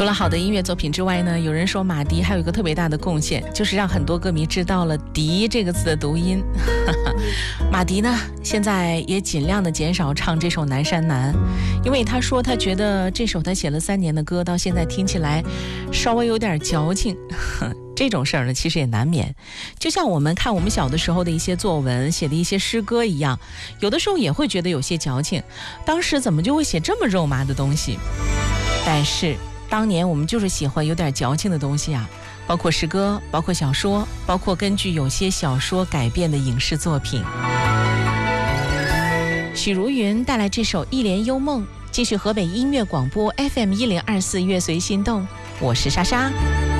除了好的音乐作品之外呢，有人说马迪还有一个特别大的贡献，就是让很多歌迷知道了迪这个字的读音。马迪呢现在也尽量的减少唱这首南山南，因为他说他觉得这首他写了3年的歌到现在听起来稍微有点矫情。这种事儿呢其实也难免，就像我们看我们小的时候的一些作文写的一些诗歌一样，有的时候也会觉得有些矫情，当时怎么就会写这么肉麻的东西。但是当年我们就是喜欢有点矫情的东西啊，包括诗歌，包括小说，包括根据有些小说改编的影视作品。许茹芸带来这首《一帘幽梦》，继续河北音乐广播 FM 1024乐随心动，我是莎莎。